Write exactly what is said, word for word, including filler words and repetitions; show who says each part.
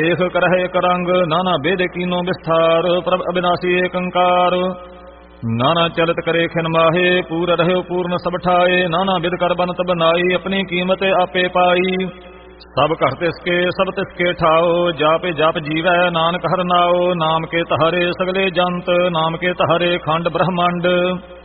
Speaker 1: ਦੇਖ ਕਰਹਿ ਇੱਕ ਰੰਗ ਨਾਨਾ ਬੇਦ ਕੀਨੋ ਵਿਸਥਾਰ ਪ੍ਰਭ ਅਬਿਨਾਸੀ ਏਕੰਕਾਰ ਨਾਨਾ ਚਲਤ ਕਰੇ ਖਿਨ ਮਾਹੇ ਪੂਰ ਰਹਿਓ ਪੂਰਨ ਸਭ ਠਾਏ ਨਾਨਾ ਬਿਦ ਕਰ ਬਨਤ ਬਨਾਈ ਆਪਣੀ ਕੀਮਤ ਆਪੇ ਪਾਈ ਸਭ ਘਰ ਤਿਸਕੇ ਸਭ ਤਿਸਕੇ ਠਾਓ ਜਾਪੇ ਜਪ ਜੀਵੈ ਨਾਨਕ ਹਰਿ ਨਾਉ ਨਾਮ ਕੇ ਤਹਾਰੇ ਸਗਲੇ ਜੰਤ ਨਾਮ ਕੇ ਤਹਾਰੇ ਖੰਡ ਬ੍ਰਹਮੰਡ